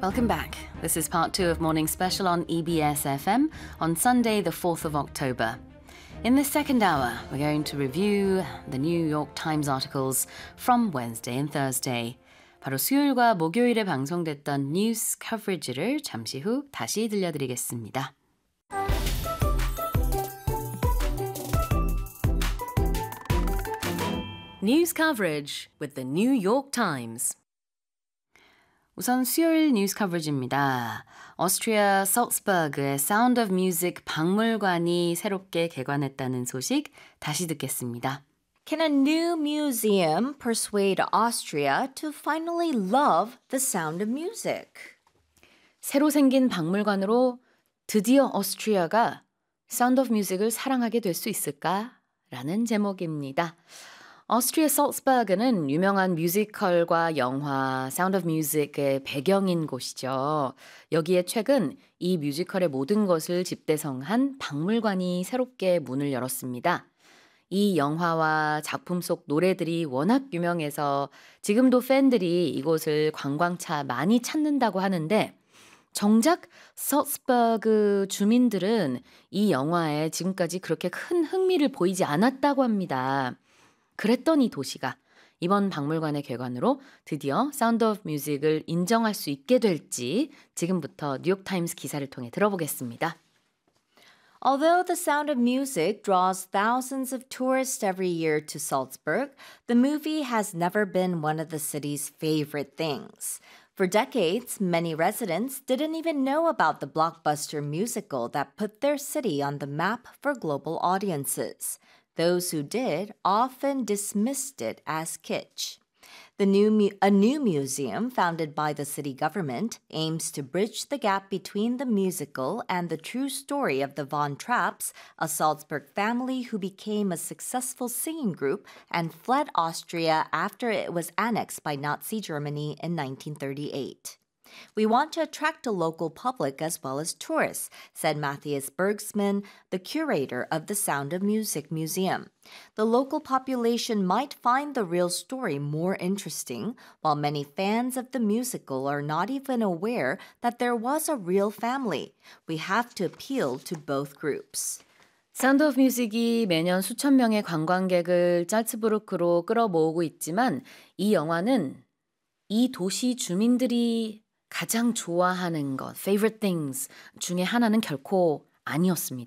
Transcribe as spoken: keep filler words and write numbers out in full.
Welcome back. This is part two of Morning Special on E B S F M on Sunday, the fourth of October. In this second hour, we're going to review the New York Times articles from Wednesday and Thursday. 바로 수요일과 목요일에 방송됐던 뉴스 커버리지를 잠시 후 다시 들려드리겠습니다. News coverage with the New York Times. 우선 수요일 뉴스 커버리지입니다. 오스트리아 살츠버그의 Sound of Music 박물관이 새롭게 개관했다는 소식 다시 듣겠습니다. Can a new museum persuade Austria to finally love the sound of music? 새로 생긴 박물관으로 드디어 오스트리아가 Sound of Music을 사랑하게 될 수 있을까? 라는 제목입니다. 오스트리아 살츠버그는 유명한 뮤지컬과 영화 Sound of Music의 배경인 곳이죠. 여기에 최근 이 뮤지컬의 모든 것을 집대성한 박물관이 새롭게 문을 열었습니다. 이 영화와 작품 속 노래들이 워낙 유명해서 지금도 팬들이 이곳을 관광차 많이 찾는다고 하는데 정작 살츠버그 주민들은 이 영화에 지금까지 그렇게 큰 흥미를 보이지 않았다고 합니다. 그랬던 이 도시가 이번 박물관의 개관으로 드디어 사운드 오브 뮤직을 인정할 수 있게 될지 지금부터 뉴욕타임스 기사를 통해 들어보겠습니다. Although The Sound of Music draws thousands of tourists every year to Salzburg, the movie has never been one of the city's favorite things. For decades, many residents didn't even know about the blockbuster musical that put their city on the map for global audiences. Those who did often dismissed it as kitsch. The new mu- a new museum founded by the city government aims to bridge the gap between the musical and the true story of the Von Trapps, a Salzburg family who became a successful singing group and fled Austria after it was annexed by Nazi Germany in nineteen thirty-eight. We want to attract a local public as well as tourists, said Matthias Bergsman, the curator of the Sound of Music Museum. The local population might find the real story more interesting, while many fans of the musical are not even aware that there was a real family. We have to appeal to both groups. 사운드 오브 뮤직이 매년 수천 명의 관광객을 짤츠부르크로 끌어모으고 있지만 이 영화는 이 도시 주민들이 가장 좋아하는 것, favorite things 중에 하나는 결코 아니었습니다.